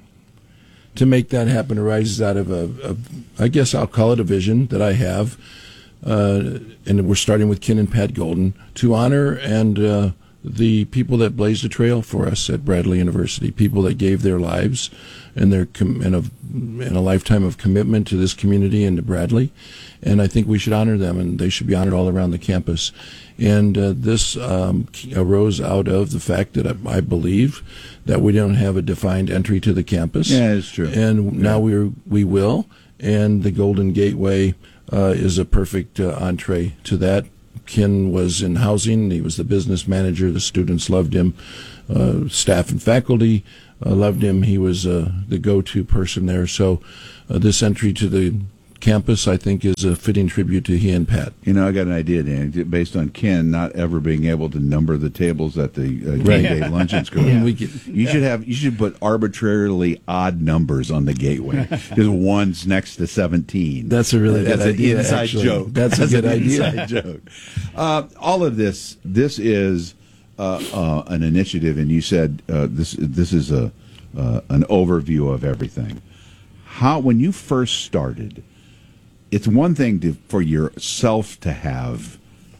Speaker 15: to make that happen arises out of a, a, I guess I'll call it a vision that I have, uh, and we're starting with Ken and Pat Golden, to honor and uh, the people that blazed a trail for us at Bradley University, people that gave their lives and their com- and, a, and a lifetime of commitment to this community and to Bradley. And I think we should honor them, and they should be honored all around the campus. And uh, this um, arose out of the fact that I, I believe that we don't have a defined entry to the campus.
Speaker 16: Yeah, it's true.
Speaker 15: And
Speaker 16: yeah.
Speaker 15: now we we will, and the Golden Gateway uh, is a perfect uh, entree to that. Ken was in housing. He was the business manager. The students loved him. Uh, staff and faculty uh, loved him. He was uh, the go-to person there. So uh, this entry to the campus, I think, is a fitting tribute to he and Pat.
Speaker 16: You know, I got an idea, Dan, based on Ken not ever being able to number the tables at the uh, game
Speaker 15: Right.
Speaker 16: day luncheon school.
Speaker 15: Yeah. We get-
Speaker 16: you should have you should put arbitrarily odd numbers on the gateway. Just one's next to seventeen.
Speaker 15: That's a really
Speaker 16: That's
Speaker 15: good
Speaker 16: an
Speaker 15: idea,
Speaker 16: inside
Speaker 15: actually.
Speaker 16: joke.
Speaker 15: That's a good
Speaker 16: an
Speaker 15: idea.
Speaker 16: Inside joke. Uh, all of this, this is uh, uh, an initiative, and you said uh, this. This is a uh, an overview of everything. How when you first started. It's one thing to, for yourself to have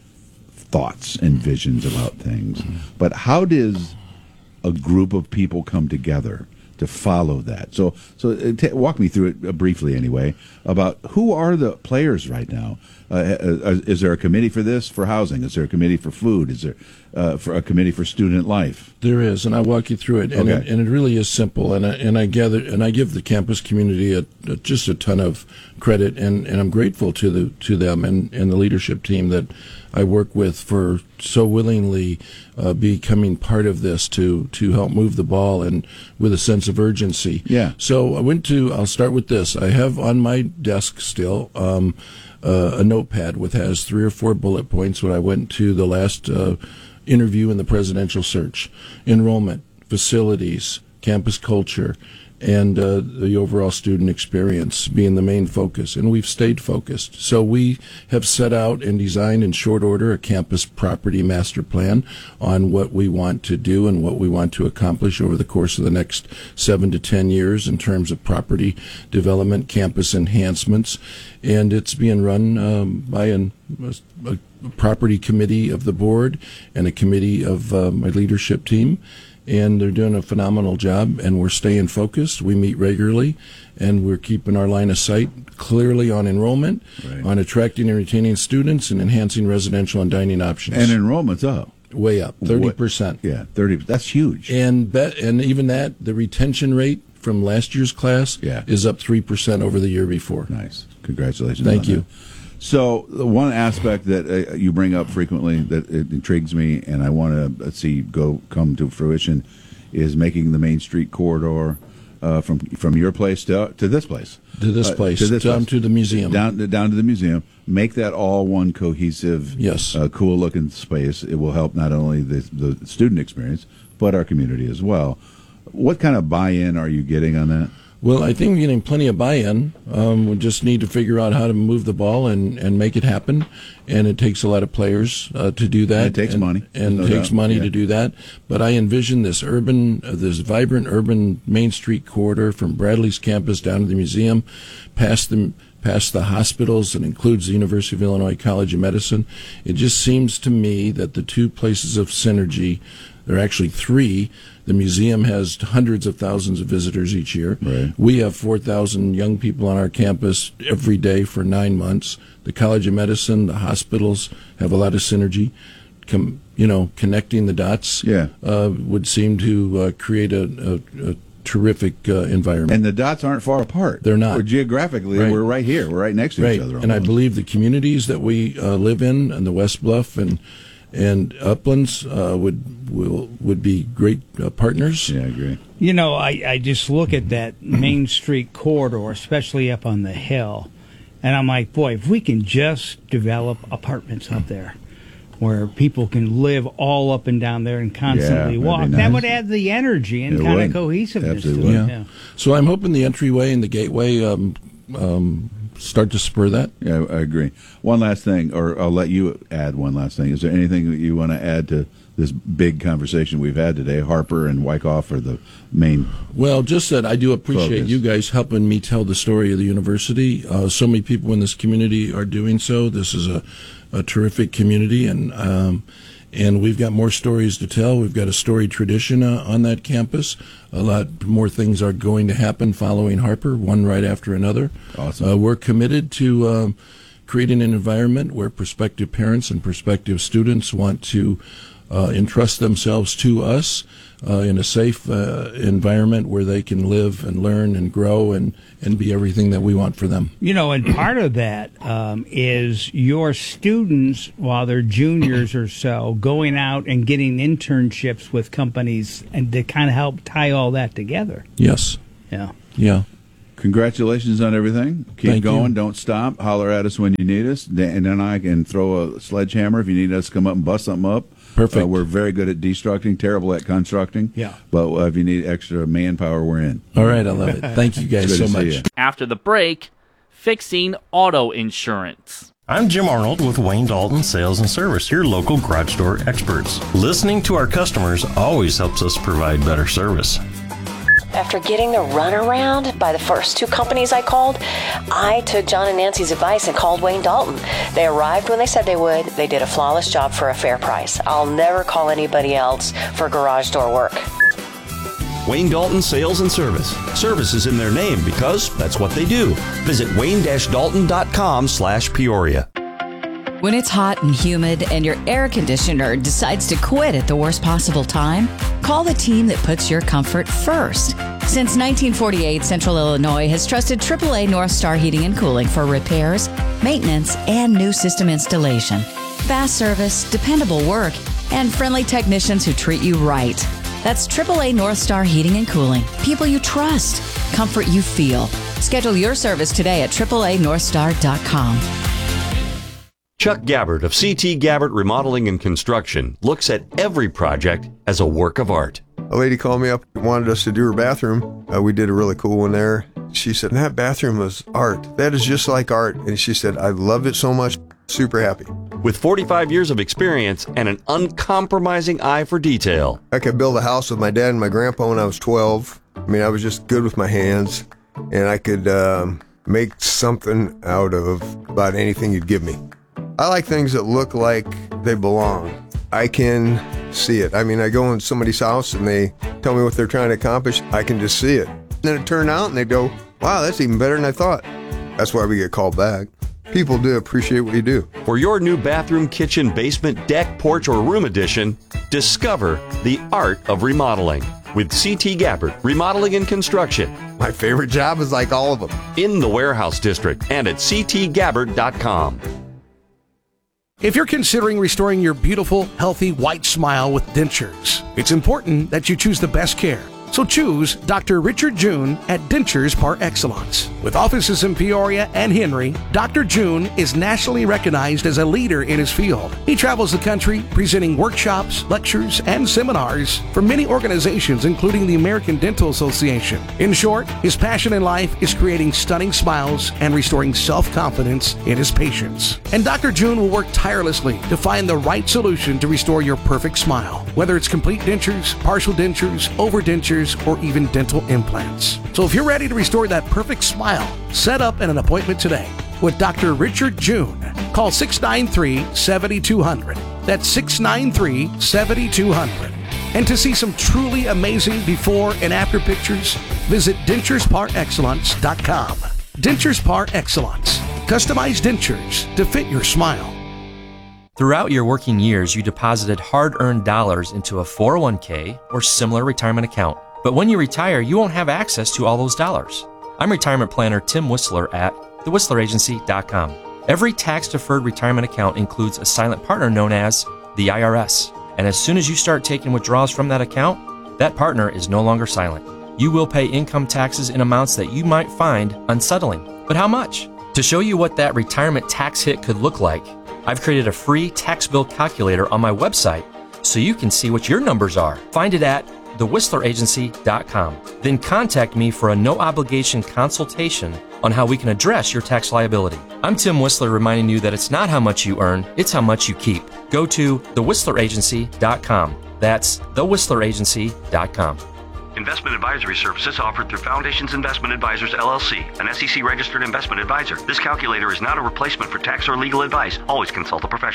Speaker 16: thoughts and visions about things, but how does a group of people come together to follow that? So, so uh, t- walk me through it uh, briefly, anyway. About who are the players right now? Uh, uh, is there a committee for this, for housing? Is there a committee for food? Is there uh, for a committee for student life?
Speaker 15: There is, and I'll walk you through it. And,
Speaker 16: Okay.
Speaker 15: it, and it really is simple. And I, and I gather, and I give the campus community a, a, just a ton of credit, and, and I'm grateful to the to them and, and the leadership team that I work with for so willingly uh, becoming part of this to to help move the ball and with a sense of urgency.
Speaker 16: Yeah.
Speaker 15: So I went to. I'll start with this. I have on my desk still. Um, Uh, a notepad with has three or four bullet points when I went to the last uh, interview in the presidential search. Enrollment, facilities, campus culture, and uh, the overall student experience being the main focus. And we've stayed focused. So we have set out and designed in short order a campus property master plan on what we want to do and what we want to accomplish over the course of the next seven to ten years in terms of property development, campus enhancements. And it's being run um, by an, a, a property committee of the board and a committee of uh, my leadership team. And they're doing a phenomenal job, and we're staying focused. We meet regularly, and we're keeping our line of sight clearly on enrollment,
Speaker 16: Right.
Speaker 15: on attracting and retaining students, and enhancing residential and dining options.
Speaker 16: And enrollment's up.
Speaker 15: Way up, thirty percent.
Speaker 16: Yeah, thirty. That's huge.
Speaker 15: And bet, and even that, the retention rate from last year's class
Speaker 16: Yeah.
Speaker 15: is up three percent over the year before.
Speaker 16: Nice. Congratulations.
Speaker 15: Thank
Speaker 16: on
Speaker 15: you.
Speaker 16: that. So the one aspect that uh, you bring up frequently that it intrigues me, and I want to see go come to fruition, is making the Main Street corridor uh, from from your place to to this place,
Speaker 15: To this
Speaker 16: Uh,
Speaker 15: place,
Speaker 16: to this
Speaker 15: down
Speaker 16: place.
Speaker 15: to the museum.
Speaker 16: down down to the museum. Make that all one cohesive,
Speaker 15: Yes.
Speaker 16: uh, cool looking space. It will help not only the the student experience but our community as well. What kind of buy-in are you getting on that?
Speaker 15: Well, I think we're getting plenty of buy-in. Um, we just need to figure out how to move the ball and, and make it happen. And it takes a lot of players uh, to do that.
Speaker 16: And it takes
Speaker 15: and,
Speaker 16: money.
Speaker 15: And
Speaker 16: No
Speaker 15: it takes
Speaker 16: doubt.
Speaker 15: money
Speaker 16: Yeah.
Speaker 15: to do that. But I envision this urban, uh, this vibrant urban Main Street corridor from Bradley's campus down to the museum, past the past the hospitals, and includes the University of Illinois College of Medicine. It just seems to me that the two places of synergy, there are actually three. The museum has hundreds of thousands of visitors each year.
Speaker 16: Right.
Speaker 15: We have four thousand young people on our campus every day for nine months. The College of Medicine, the hospitals have a lot of synergy. Com- you know, connecting the dots
Speaker 16: Yeah.
Speaker 15: uh, would seem to uh, create a, a, a terrific uh, environment.
Speaker 16: And the dots aren't far apart.
Speaker 15: They're not.
Speaker 16: We're geographically,
Speaker 15: Right.
Speaker 16: we're right here. We're right next to
Speaker 15: right.
Speaker 16: each other.
Speaker 15: And I
Speaker 16: almost.
Speaker 15: believe the communities that we uh, live in, and the West Bluff and and Uplands, uh, would will would be great uh, partners.
Speaker 16: Yeah, I agree.
Speaker 17: You know, I, I just look at that Main Street corridor, especially up on the hill, and I'm like, boy, if we can just develop apartments up there where people can live all up and down there and constantly
Speaker 16: that'd
Speaker 17: walk,
Speaker 16: be
Speaker 17: that
Speaker 16: nice.
Speaker 17: would add the energy and
Speaker 16: It
Speaker 17: kind
Speaker 16: would.
Speaker 17: of cohesiveness
Speaker 16: Absolutely
Speaker 17: to
Speaker 16: would.
Speaker 17: it. Yeah.
Speaker 15: So I'm hoping the entryway and the gateway um, um, start to spur that.
Speaker 16: Yeah, I agree. One last thing, or I'll let you add one last thing. Is there anything that you want to add to this big conversation we've had today? Harper and Wyckoff are the main.
Speaker 15: Well, just that I do appreciate
Speaker 16: Focus.
Speaker 15: you guys helping me tell the story of the university. Uh, so many people in this community are doing so. This is a, a terrific community, and um, and we've got more stories to tell. We've got a storied tradition uh, on that campus. A lot more things are going to happen following Harper, one right after another.
Speaker 16: Awesome.
Speaker 15: Uh, we're committed to um, creating an environment where prospective parents and prospective students want to uh, entrust themselves to us uh, in a safe uh, environment where they can live and learn and grow and, and be everything that we want for them.
Speaker 17: You know, and part of that um, is your students, while they're juniors or so, going out and getting internships with companies and to kind of help tie all that together.
Speaker 15: Yes.
Speaker 17: Yeah.
Speaker 15: Yeah.
Speaker 16: Congratulations on everything. Keep
Speaker 15: Thank
Speaker 16: going.
Speaker 15: you.
Speaker 16: Don't stop. Holler at us when you need us. Dan and I can throw a sledgehammer if you need us to come up and bust something up.
Speaker 15: Perfect.
Speaker 16: Uh, we're very good at destructing, terrible at constructing.
Speaker 17: Yeah.
Speaker 16: But uh, if you need extra manpower, we're in.
Speaker 15: All right, I love it. Thank you guys
Speaker 16: Good
Speaker 15: so
Speaker 16: to see
Speaker 15: much.
Speaker 16: you.
Speaker 8: After the break, fixing auto insurance.
Speaker 18: I'm Jim Arnold with Wayne Dalton Sales and Service, your local garage door experts. Listening to our customers always helps us provide better service.
Speaker 19: After getting the runaround by the first two companies I called, I took John and Nancy's advice and called Wayne Dalton. They arrived when they said they would. They did a flawless job for a fair price. I'll never call anybody else for garage door work.
Speaker 1: Wayne Dalton Sales and Service. Service is in their name because that's what they do. Visit wayne dash dalton dot com slash Peoria.
Speaker 20: When it's hot and humid and your air conditioner decides to quit at the worst possible time, call the team that puts your comfort first. Since nineteen forty-eight, Central Illinois has trusted triple A North Star Heating and Cooling for repairs, maintenance, and new system installation. Fast service, dependable work, and friendly technicians who treat you right. That's triple A North Star Heating and Cooling. People you trust, comfort you feel. Schedule your service today at triple A north star dot com.
Speaker 1: Chuck Gabbard of C T Gabbard Remodeling and Construction looks at every project as a work of art.
Speaker 21: A lady called me up and wanted us to do her bathroom. Uh, we did a really cool one there. She said, that bathroom was art. That is just like art. And she said, I loved it so much. Super happy.
Speaker 1: With forty-five years of experience and an uncompromising eye for detail.
Speaker 21: I could build a house with my dad and my grandpa when I was twelve. I mean, I was just good with my hands. And I could um, make something out of about anything you'd give me. I like things that look like they belong. I can see it. I mean, I go in somebody's house and they tell me what they're trying to accomplish. I can just see it. And then it turned out and they go, wow, that's even better than I thought. That's why we get called back. People do appreciate what you do.
Speaker 1: For your new bathroom, kitchen, basement, deck, porch, or room addition, discover the art of remodeling with C T Gabbard Remodeling and Construction.
Speaker 21: My favorite job is like all of them.
Speaker 1: In the Warehouse District and at c t gabbard dot com.
Speaker 22: If you're considering restoring your beautiful, healthy, white smile with dentures, it's important that you choose the best care. So choose Doctor Richard June at Dentures Par Excellence. With offices in Peoria and Henry, Doctor June is nationally recognized as a leader in his field. He travels the country presenting workshops, lectures, and seminars for many organizations, including the American Dental Association. In short, his passion in life is creating stunning smiles and restoring self-confidence in his patients. And Doctor June will work tirelessly to find the right solution to restore your perfect smile, whether it's complete dentures, partial dentures, overdentures, or even dental implants. So if you're ready to restore that perfect smile, set up an appointment today with Doctor Richard June. Call six nine three, seven two zero zero. That's six nine three, seven two zero zero. And to see some truly amazing before and after pictures, visit dentures par excellence dot com. Dentures Par Excellence. Customized dentures to fit your smile.
Speaker 23: Throughout your working years, you deposited hard-earned dollars into a four oh one k or similar retirement account. But when you retire, you won't have access to all those dollars. I'm retirement planner Tim Whistler at the whistler agency dot com. Every tax-deferred retirement account includes a silent partner known as the I R S. And as soon as you start taking withdrawals from that account, that partner is no longer silent. You will pay income taxes in amounts that you might find unsettling. But how much? To show you what that retirement tax hit could look like, I've created a free tax bill calculator on my website so you can see what your numbers are. Find it at the whistler agency dot com. Then contact me for a no-obligation consultation on how we can address your tax liability. I'm Tim Whistler reminding you that it's not how much you earn, it's how much you keep. Go to the whistler agency dot com. That's the whistler agency dot com.
Speaker 24: Investment advisory services offered through Foundations Investment Advisors, L L C, an S E C-registered investment advisor. This calculator is not a replacement for tax or legal advice. Always consult a professional.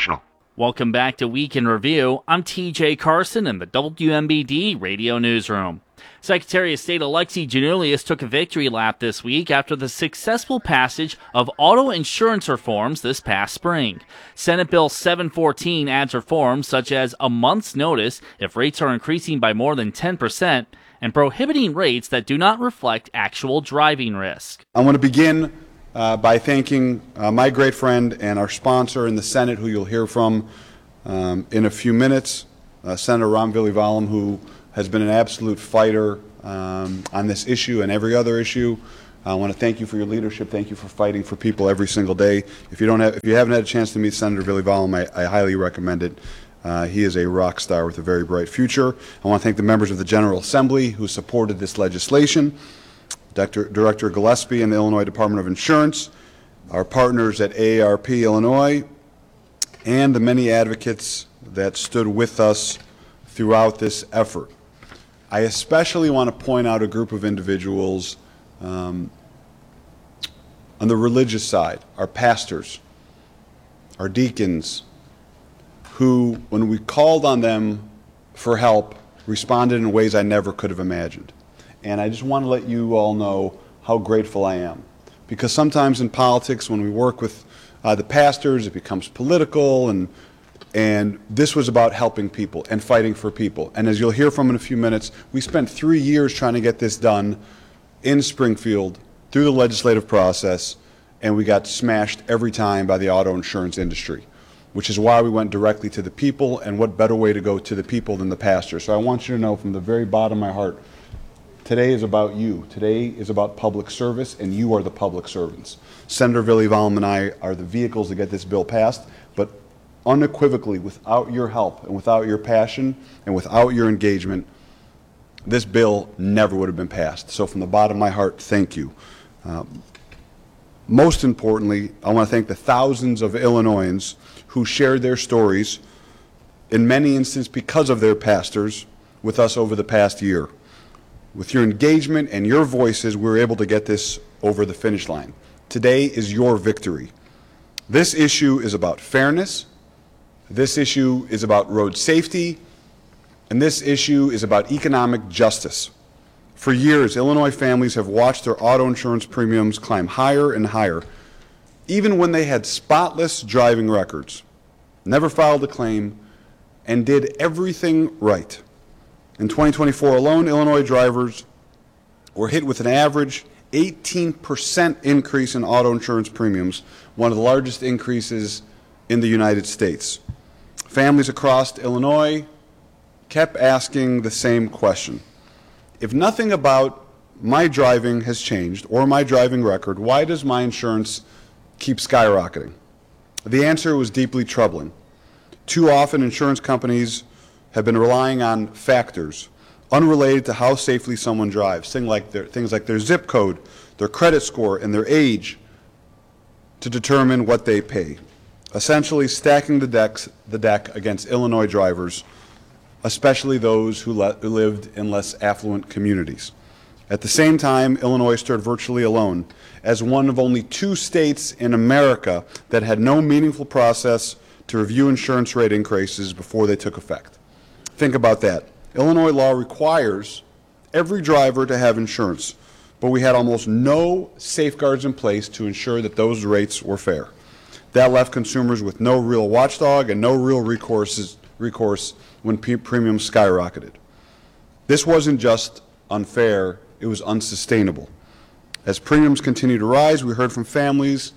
Speaker 8: Welcome back to Week in Review. I'm T J Carson in the W M B D Radio Newsroom. Secretary of State Alexi Giannoulias took a victory lap this week after the successful passage of auto insurance reforms this past spring. Senate Bill seven fourteen adds reforms such as a month's notice if rates are increasing by more than ten percent and prohibiting rates that do not reflect actual driving risk.
Speaker 2: I want to begin uh, by thanking uh, my great friend and our sponsor in the Senate, who you'll hear from um, in a few minutes, uh, Senator Ram Vilivalam, who has been an absolute fighter um, on this issue and every other issue. I want to thank you for your leadership. Thank you for fighting for people every single day. If you don't have, if you haven't had a chance to meet Senator Vilivalam, I, I highly recommend it. Uh, he is a rock star with a very bright future. I want to thank the members of the General Assembly who supported this legislation, Doctor Director Gillespie and the Illinois Department of Insurance, our partners at A A R P Illinois, and the many advocates that stood with us throughout this effort. I especially want to point out a group of individuals um, on the religious side, our pastors, our deacons, who, when we called on them for help, responded in ways I never could have imagined. And I just want to let you all know how grateful I am. Because sometimes in politics, when we work with uh, the pastors, it becomes political, and And this was about helping people and fighting for people. And as you'll hear from in a few minutes, we spent three years trying to get this done in Springfield through the legislative process, and we got smashed every time by the auto insurance industry, which is why we went directly to the people, and what better way to go to the people than the pastor. So I want you to know from the very bottom of my heart, today is about you. Today is about public service, and you are the public servants. Senator Vilivalam and I are the vehicles to get this bill passed, but unequivocally, without your help and without your passion and without your engagement, this bill never would have been passed. So from the bottom of my heart, thank you. Um, most importantly, I want to thank the thousands of Illinoisans who shared their stories, in many instances because of their pastors, with us over the past year. With your engagement and your voices, we were able to get this over the finish line. Today is your victory. This issue is about fairness. This issue is about road safety, and this issue is about economic justice. For years, Illinois families have watched their auto insurance premiums climb higher and higher, even when they had spotless driving records, never filed a claim, and did everything right. In twenty twenty-four alone, Illinois drivers were hit with an average eighteen percent increase in auto insurance premiums, one of the largest increases in the United States. Families across Illinois kept asking the same question. If nothing about my driving has changed or my driving record, why does my insurance keep skyrocketing? The answer was deeply troubling. Too often, insurance companies have been relying on factors unrelated to how safely someone drives, things like their, things like their zip code, their credit score, and their age to determine what they pay, essentially stacking the, decks, the deck against Illinois drivers, especially those who, le- who lived in less affluent communities. At the same time, Illinois stood virtually alone as one of only two states in America that had no meaningful process to review insurance rate increases before they took effect. Think about that. Illinois law requires every driver to have insurance, but we had almost no safeguards in place to ensure that those rates were fair. That left consumers with no real watchdog and no real recourse, recourse when p- premiums skyrocketed. This wasn't just unfair, it was unsustainable. As premiums continued to rise, we heard from families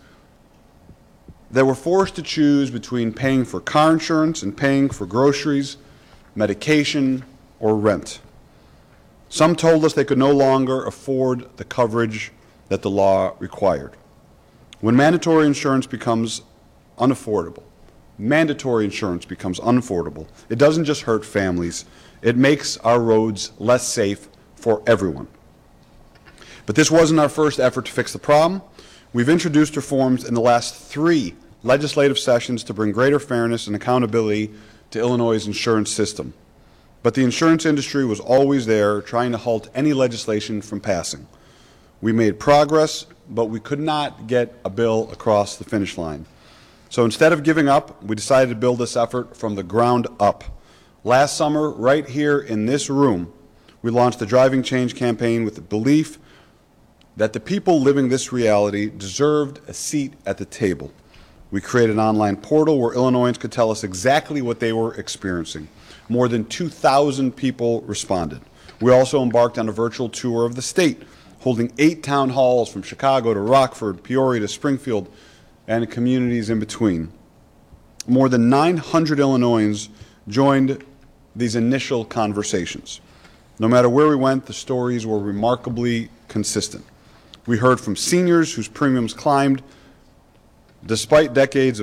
Speaker 2: that were forced to choose between paying for car insurance and paying for groceries, medication, or rent. Some told us they could no longer afford the coverage that the law required. When mandatory insurance becomes unaffordable, mandatory insurance becomes unaffordable, it doesn't just hurt families, it makes our roads less safe for everyone. But this wasn't our first effort to fix the problem. We've introduced reforms in the last three legislative sessions to bring greater fairness and accountability to Illinois' insurance system. But the insurance industry was always there trying to halt any legislation from passing. We made progress, but we could not get a bill across the finish line. So instead of giving up, we decided to build this effort from the ground up. Last summer, right here in this room, we launched the Driving Change campaign with the belief that the people living this reality deserved a seat at the table. We created an online portal where Illinoisans could tell us exactly what they were experiencing. More than two thousand people responded. We also embarked on a virtual tour of the state, holding eight town halls from Chicago to Rockford, Peoria to Springfield, and communities in between. More than nine hundred Illinoisans joined these initial conversations. No matter where we went, the stories were remarkably consistent. We heard from seniors whose premiums climbed despite decades of